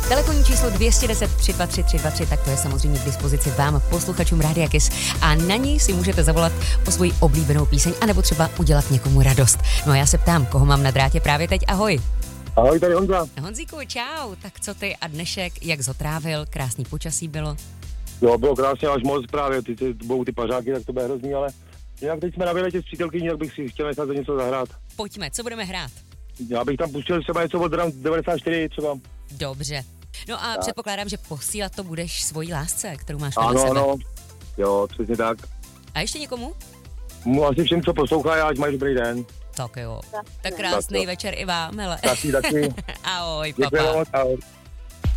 Telefonní číslo 210 323 323, tak to je samozřejmě k dispozici vám, posluchačům Rádia Kiss. A na ní si můžete zavolat o svoji oblíbenou píseň, anebo třeba udělat někomu radost. No a já se ptám, koho mám na drátě právě teď. Ahoj. Ahoj, tady Honza. Honzíku, čau. Tak co ty a dnešek, jak zotrávil? Krásný počasí bylo? Jo, bylo krásně, až moc právě, budou ty pařáky, tak to bude hrozný, ale jinak teď jsme na výletě s přítelkyní, tak bych si chtěl nechat za něco zahrát. Pojďme, co budeme hrát? Já bych tam pustil třeba něco od Drum 94 třeba. Dobře. No a předpokládám, že posílat to budeš svojí lásce, kterou máš vedle sebe. Ano, jo, přesně tak. A ještě někomu? Asi všem, co poslouchají, ať mají dobrý den. Tak jo. Tak krásný večer i vám, hele. Taky. Ahoj, Děkuji papa. moc, ahoj.